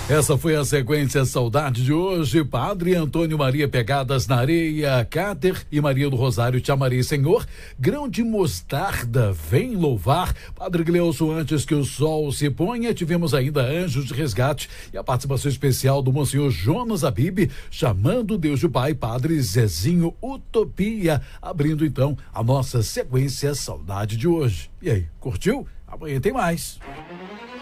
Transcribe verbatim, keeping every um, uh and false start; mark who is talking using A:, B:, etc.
A: Essa foi a sequência Saudade de hoje. Padre Antônio Maria Pegadas na Areia, Cáter e Maria do Rosário Te Amarei Senhor. Grão de mostarda, vem louvar. Padre Gleuson, Antes que o Sol se Ponha. Tivemos ainda Anjos de Resgate e a participação especial do Monsenhor Jonas Abib, Chamando Deus de Pai, Padre Zezinho Utopia, abrindo então a nossa sequência Saudade de hoje. E aí, curtiu? Amanhã tem mais.